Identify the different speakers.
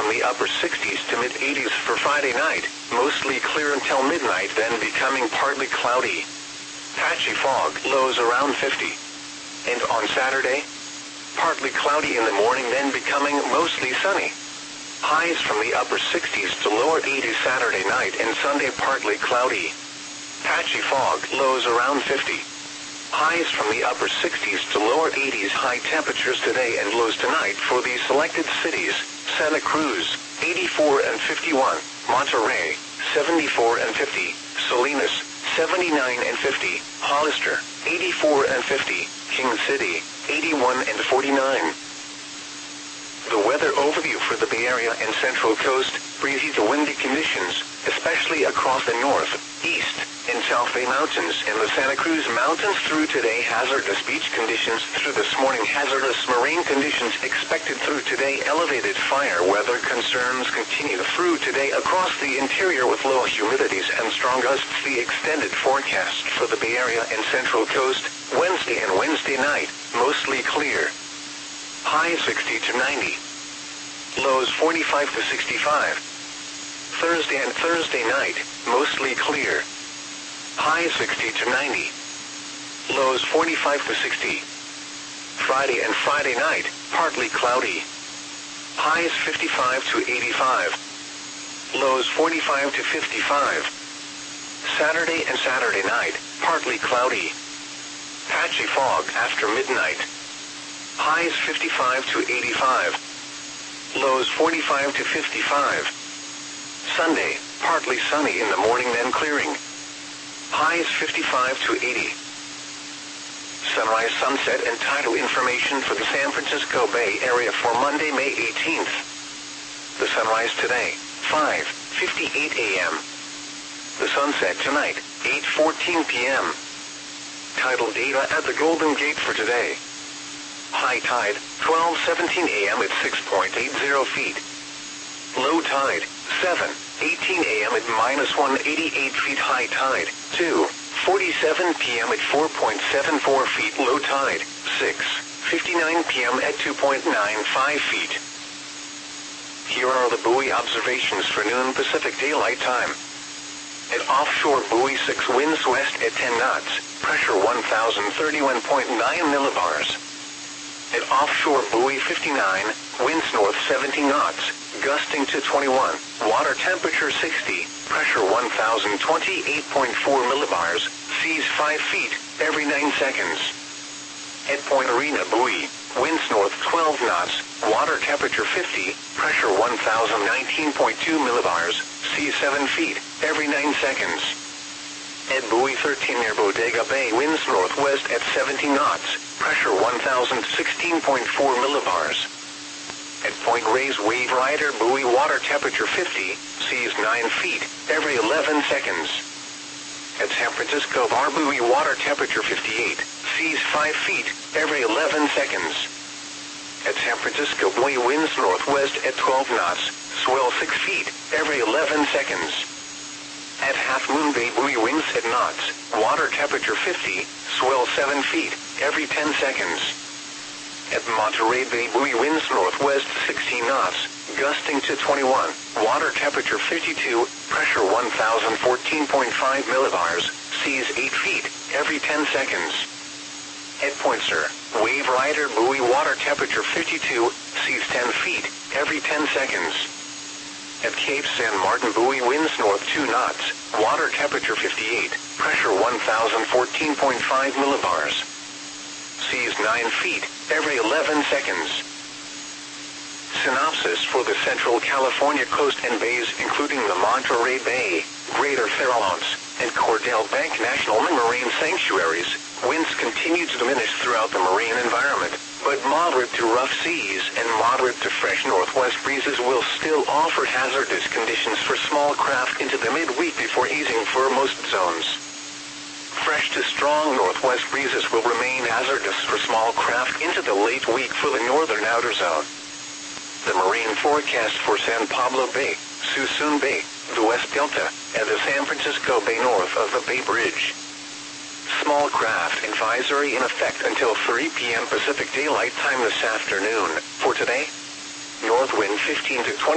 Speaker 1: from the upper 60s to mid-80s for Friday night, mostly clear until midnight, then becoming partly cloudy. Patchy fog, lows around 50. And on Saturday, partly cloudy in the morning, then becoming mostly sunny. Highs from the upper 60s to lower 80s Saturday night, and Sunday partly cloudy. Patchy fog, lows around 50. Highs from the upper 60s to lower 80s. High temperatures today and lows tonight for the selected cities: Santa Cruz, 84 and 51, Monterey, 74 and 50, Salinas, 79 and 50, Hollister, 84 and 50, King City, 81 and 49. The weather overview for the Bay Area and Central Coast: breezy to windy conditions, especially across the north, east, and South Bay Mountains and the Santa Cruz Mountains through today. Hazardous beach conditions through this morning. Hazardous marine conditions expected through today. Elevated fire weather concerns continue through today across the interior with low humidities and strong gusts. The extended forecast for the Bay Area and Central Coast: Wednesday and Wednesday night, mostly clear. High 60 to 90. Lows 45 to 65. Thursday and Thursday night, mostly clear. High 60 to 90. Lows 45 to 60. Friday and Friday night, partly cloudy. Highs 55 to 85. Lows 45 to 55. Saturday and Saturday night, partly cloudy. Patchy fog after midnight. Highs 55 to 85. Lows 45 to 55. Sunday, partly sunny in the morning, then clearing. Highs 55 to 80. Sunrise, sunset, and tidal information for the San Francisco Bay Area for Monday, May 18th. The sunrise today, 5:58 a.m. The sunset tonight, 8:14 p.m. Tidal data at the Golden Gate for today. High tide, 12:17 a.m. at 6.80 feet. Low tide, 7:18 a.m. at -188 feet. High tide, 2:47 p.m. at 4.74 feet. Low tide, 6:59 p.m. at 2.95 feet. Here are the buoy observations for noon Pacific Daylight Time. At offshore buoy 6, winds west at 10 knots, pressure 1,031.9 millibars. At offshore buoy 59, winds north 17 knots, gusting to 21, water temperature 60, pressure 1,028.4 millibars, seas 5 feet, every 9 seconds. At Point Arena buoy, winds north 12 knots, water temperature 50, pressure 1,019.2 millibars, seas 7 feet, every 9 seconds. At buoy 13 near Bodega Bay, winds northwest at 17 knots, pressure 1,016.4 millibars. At Point Reyes Wave Rider buoy, water temperature 50, seas 9 feet, every 11 seconds. At San Francisco Bar buoy, water temperature 58, seas 5 feet, every 11 seconds. At San Francisco buoy, winds northwest at 12 knots, swell 6 feet, every 11 seconds. At Half Moon Bay buoy, winds at knots, water temperature 50, swell 7 feet, every 10 seconds. At Monterey Bay buoy, winds northwest 16 knots, gusting to 21, water temperature 52, pressure 1,014.5 millibars, seas 8 feet, every 10 seconds. At Point Sur, Wave Rider buoy, water temperature 52, seas 10 feet, every 10 seconds. At Cape San Martin buoy, winds north 2 knots, water temperature 58, pressure 1,014.5 millibars. Seas 9 feet, every 11 seconds. Synopsis for the Central California coast and bays, including the Monterey Bay, Greater Farallones, and Cordell Bank National Marine Sanctuaries. Winds continue to diminish throughout the marine environment, but moderate to rough seas and moderate to fresh northwest breezes will still offer hazardous conditions for small craft into the midweek before easing for most zones. Fresh to strong northwest breezes will remain hazardous for small craft into the late week for the northern outer zone. The marine forecast for San Pablo Bay, Suisun Bay, the West Delta, and the San Francisco Bay north of the Bay Bridge. Small craft advisory in effect until 3 p.m. Pacific Daylight Time this afternoon. For today, north wind 15 to 20.